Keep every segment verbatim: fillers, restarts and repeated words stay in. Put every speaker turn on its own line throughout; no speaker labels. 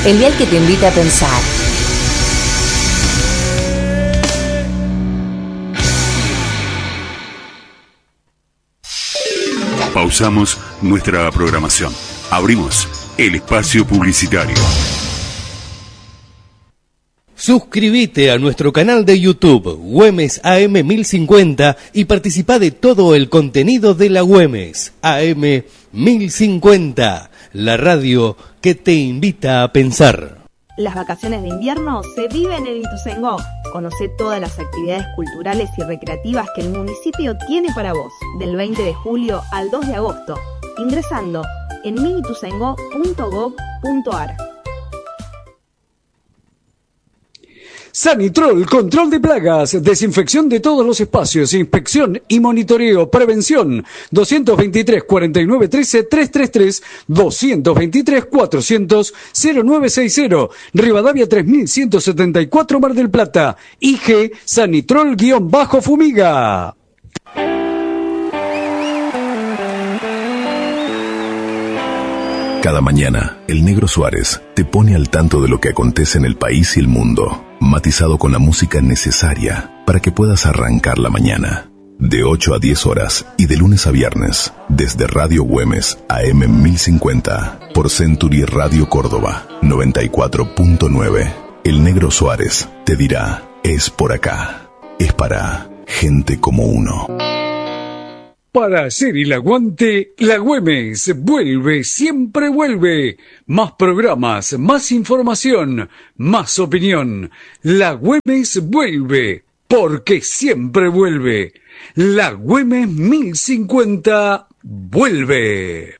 el dial que te invita a pensar.
Pausamos nuestra programación. Abrimos el espacio publicitario.
Suscríbete a nuestro canal de YouTube, Güemes A M mil cincuenta, y participa de todo el contenido de la Güemes A M mil cincuenta, la radio que te invita a pensar.
Las vacaciones de invierno se viven en Ituzaingó. Conoce todas las actividades culturales y recreativas que el municipio tiene para vos, del veinte de julio al dos de agosto, ingresando en mi ituzaingó punto gob punto ar.
Sanitrol, control de plagas, desinfección de todos los espacios, inspección y monitoreo, prevención. doscientos veintitrés, cuarenta y nueve trece, trescientos treinta y tres, doscientos veintitrés, cuatrocientos, cero nueve sesenta, Rivadavia tres mil ciento setenta y cuatro, Mar del Plata. I G Sanitrol-Fumiga.
Cada mañana, el Negro Suárez te pone al tanto de lo que acontece en el país y el mundo, matizado con la música necesaria para que puedas arrancar la mañana. De ocho a diez horas y de lunes a viernes, desde Radio Güemes A M mil cincuenta, por Century Radio Córdoba noventa y cuatro punto nueve. El Negro Suárez te dirá, es por acá, es para gente como uno.
Para hacer el aguante, la Güemes vuelve, siempre vuelve. Más programas, más información, más opinión. La Güemes vuelve, porque siempre vuelve. La Güemes mil cincuenta vuelve.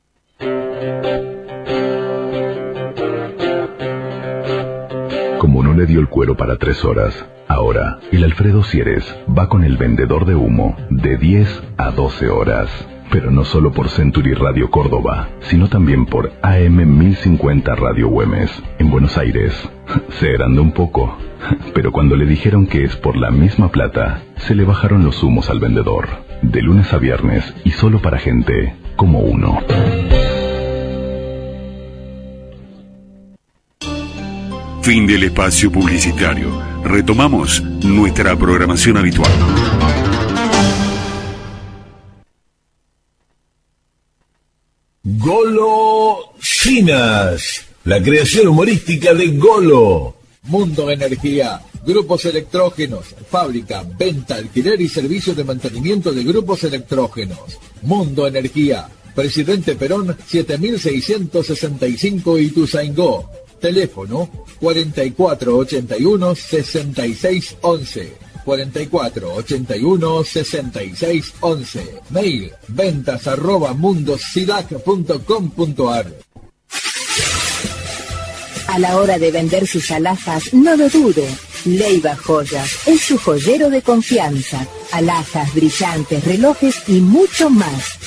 Como no le dio el cuero para tres horas, ahora el Alfredo Sieres va con el vendedor de humo de diez a doce horas. Pero no solo por Century Radio Córdoba, sino también por A M mil cincuenta Radio Güemes, en Buenos Aires. Se agrandó un poco, pero cuando le dijeron que es por la misma plata, se le bajaron los humos al vendedor. De lunes a viernes y solo para gente como uno.
Fin del espacio publicitario. Retomamos nuestra programación habitual.
Golosinas, la creación humorística de Golo.
Mundo Energía, grupos electrógenos, fábrica, venta, alquiler y servicio de mantenimiento de grupos electrógenos. Mundo Energía, Presidente Perón siete mil seiscientos sesenta y cinco Ituzaingó. Teléfono cuarenta y cuatro ochenta y uno sesenta y seis once. cuarenta y cuatro ochenta y uno sesenta y seis once. Mail ventas arroba mundosidac punto com punto ar.
A la hora de vender sus alhajas, no lo dude. Leiva Joyas es su joyero de confianza. Alhajas, brillantes, relojes y mucho más.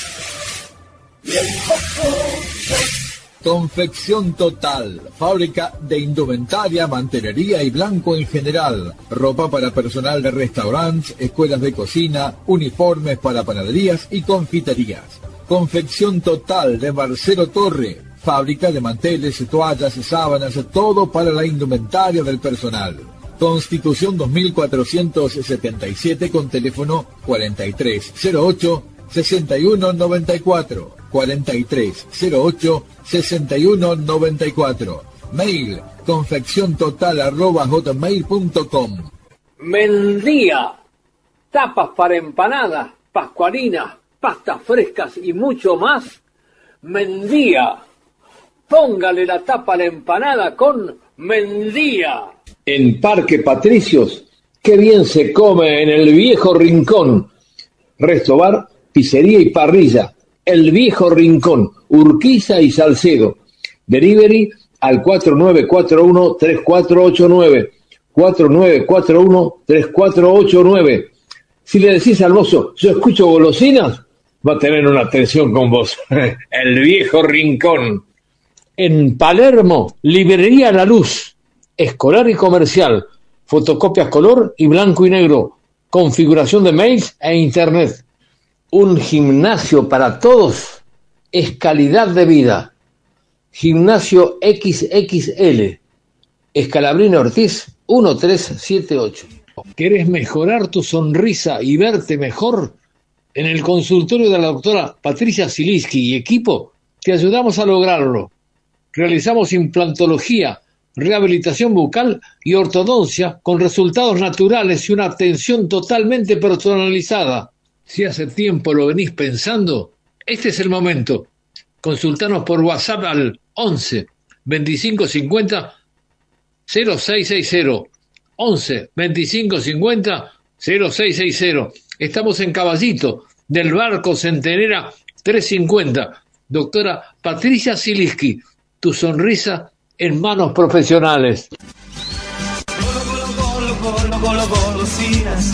Confección Total, fábrica de indumentaria, mantelería y blanco en general, ropa para personal de restaurantes, escuelas de cocina, uniformes para panaderías y confiterías. Confección Total de Marcelo Torre, fábrica de manteles, toallas, sábanas, todo para la indumentaria del personal. Constitución dos mil cuatrocientos setenta y siete con teléfono cuarenta y tres cero ocho sesenta y uno noventa y cuatro. cuarenta y tres cero ocho sesenta y uno noventa y cuatro. Mail confección total arroba hotmail punto com.
Mendía, tapas para empanadas, pascualinas, pastas frescas y mucho más. Mendía, póngale la tapa a la empanada con Mendía.
En Parque Patricios, qué bien se come en el Viejo Rincón. Resto bar, pizzería y parrilla. El Viejo Rincón, Urquiza y Salcedo. Delivery al cuatro nueve cuatro uno tres cuatro ocho nueve. cuatro nueve cuatro uno tres cuatro ocho nueve. Si le decís al mozo, yo escucho golosinas, va a tener una atención con vos. El Viejo Rincón. En Palermo, Librería La Luz, escolar y comercial, fotocopias color y blanco y negro, configuración de mails e internet. Un gimnasio para todos es calidad de vida. Gimnasio equis equis ele, Escalabrino Ortiz uno tres siete ocho. ¿Querés mejorar tu sonrisa y verte mejor? En el consultorio de la doctora Patricia Zielinski y equipo te ayudamos a lograrlo. Realizamos implantología, rehabilitación bucal y ortodoncia con resultados naturales y una atención totalmente personalizada. Si hace tiempo lo venís pensando, este es el momento. Consultanos por WhatsApp al once veinticinco cincuenta cero seis seis cero. once veinticinco cincuenta cero seis seis cero. Estamos en Caballito, del Barco Centenera trescientos cincuenta. Doctora Patricia Zielinski, tu sonrisa en manos profesionales.
Golo, golo, golo, golo, golosinas,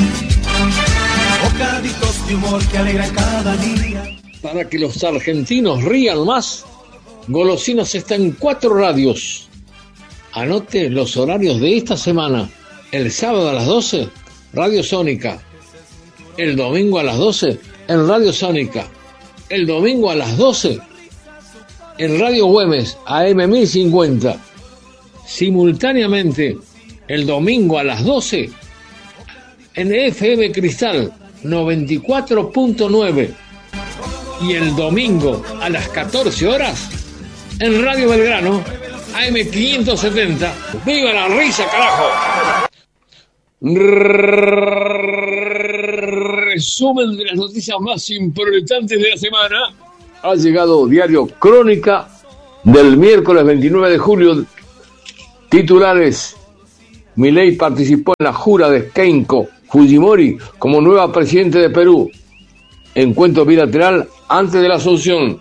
bocaditos de humor que alegran cada día.
Para que los argentinos rían más, Golosinas está en cuatro radios. Anote los horarios de esta semana. El sábado a las doce, Radio Sónica. El domingo a las doce, en Radio Sónica. El domingo a las doce, en Radio Güemes, A M mil cincuenta. Simultáneamente, el domingo a las doce, en F M Cristal noventa y cuatro punto nueve. Y el domingo a las catorce horas, en Radio Belgrano, A M quinientos setenta. ¡Viva la risa, carajo! Resumen de las noticias más importantes de la semana. Ha llegado Diario Crónica del miércoles veintinueve de julio. Titulares: Milei participó en la jura de Keiko Fujimori como nueva presidente de Perú. Encuentro bilateral antes de la asunción.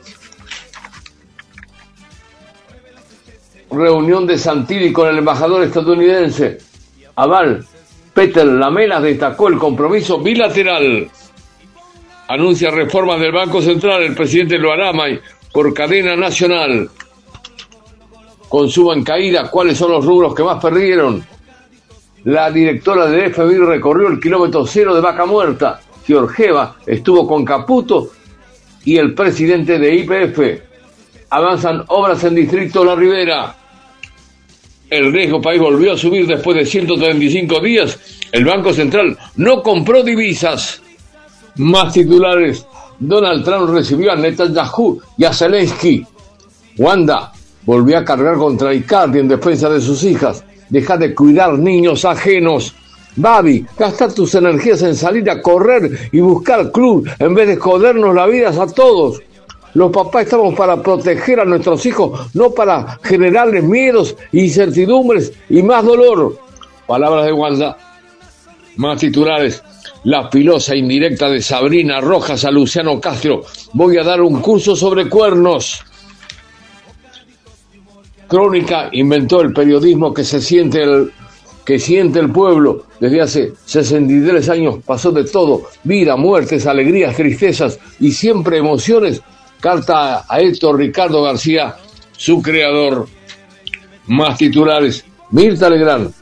Reunión de Santilli con el embajador estadounidense. Aval. Peter Lamela destacó el compromiso bilateral. Anuncia reformas del Banco Central. El presidente lo hará por cadena nacional. Consumo en caída. ¿Cuáles son los rubros que más perdieron? La directora del F B I recorrió el kilómetro cero de Vaca Muerta. Georgieva estuvo con Caputo y el presidente de Y P F. Avanzan obras en Distrito La Ribera. El riesgo país volvió a subir después de ciento treinta y cinco días. El Banco Central no compró divisas. Más titulares. Donald Trump recibió a Netanyahu y a Zelensky. Wanda volvió a cargar contra Icardi en defensa de sus hijas. Deja de cuidar niños ajenos. Babi, gasta tus energías en salir a correr y buscar club en vez de jodernos la vida a todos. Los papás estamos para proteger a nuestros hijos, no para generarles miedos, incertidumbres y más dolor. Palabras de Wanda. Más titulares. La filosa indirecta de Sabrina Rojas a Luciano Castro. Voy a dar un curso sobre cuernos. Crónica inventó el periodismo que se siente el, que siente el pueblo. Desde hace sesenta y tres años pasó de todo. Vida, muertes, alegrías, tristezas y siempre emociones. Carta a Héctor Ricardo García, su creador. Más titulares. Mirta Legrand.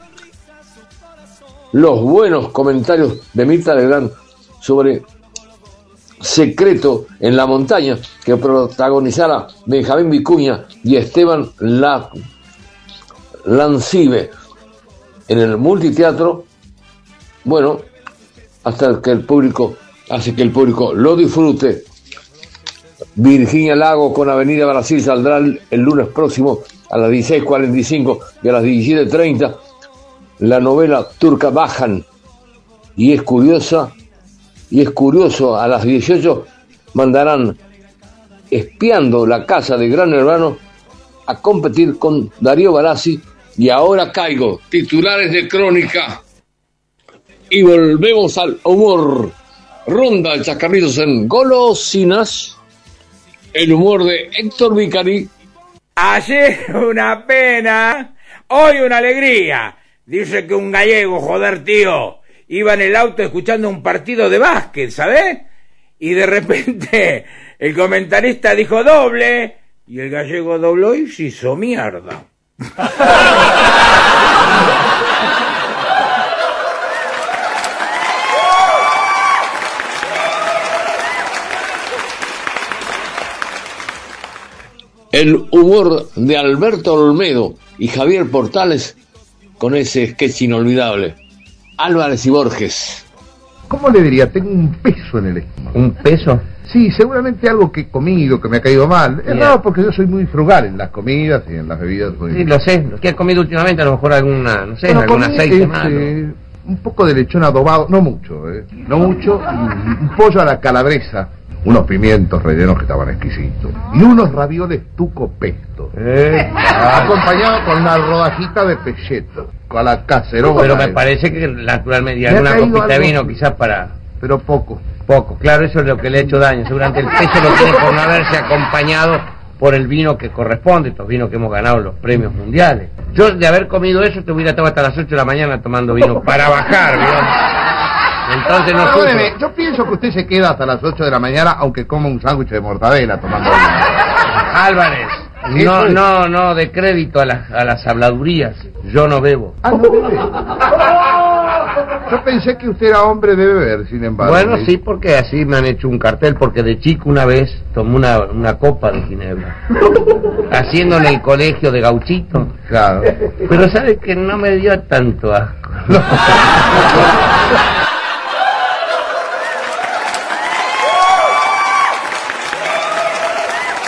Los buenos comentarios de Mirta Legrand sobre Secreto en la Montaña, que protagonizara Benjamín Vicuña y Esteban La... Lancibe en el multiteatro. Bueno, hasta que el público hace que el público lo disfrute. Virginia Lago con Avenida Brasil saldrá el, el lunes próximo a las dieciséis cuarenta y cinco y a las diecisiete treinta. La novela turca Bajan. Y es curiosa, y es curioso, a las dieciocho mandarán Espiando la casa de Gran Hermano a competir con Darío Barassi y Ahora Caigo. Titulares de Crónica. Y volvemos al humor. Ronda de chascarrillos en Golosinas. El humor de Héctor Vicari.
Ayer una pena, hoy una alegría. Dice que un gallego, joder tío, iba en el auto escuchando un partido de básquet, ¿sabes? Y de repente el comentarista dijo doble, y el gallego dobló y se hizo mierda.
el humor de Alberto Olmedo y Javier Portales con ese sketch inolvidable. Álvarez y Borges.
¿Cómo le diría? Tengo un peso en el estómago.
¿Un peso?
Sí, seguramente algo que he comido, que me ha caído mal. Es raro porque yo soy muy frugal en las comidas y en las bebidas. Soy...
Sí, lo sé. Lo que has comido últimamente, a lo mejor alguna, no sé, bueno, algún aceite
este,
malo.
Un poco de lechón adobado, no mucho, ¿eh? No mucho. Y un pollo a la calabresa. Unos pimientos rellenos que estaban exquisitos. Y unos ravioles tuco pesto. Eh, acompañado con una rodajita de pelleto. Con la cacerola.
Pero me parece que naturalmente, alguna copita de vino quizás para...
Pero poco.
Poco, claro, eso es lo que le ha hecho daño. Seguramente el peso lo tiene por no haberse acompañado por el vino que corresponde, estos vinos que hemos ganado en los premios mundiales. Yo, de haber comido eso, te hubiera estado hasta las ocho de la mañana tomando vino para bajar, ¿no? Entonces no
sufro. Yo pienso que usted se queda hasta las ocho de la mañana, aunque coma un sándwich de mortadela tomando vino.
Álvarez, no, no, no, de crédito a las, a las habladurías. Yo no bebo.
Ah, no bebe. Yo pensé que usted era hombre de beber, sin embargo.
Bueno, sí, porque así me han hecho un cartel, porque de chico una vez tomé una, una copa de ginebra, haciendo en el colegio de gauchito.
Claro.
Pero sabe que no me dio tanto asco.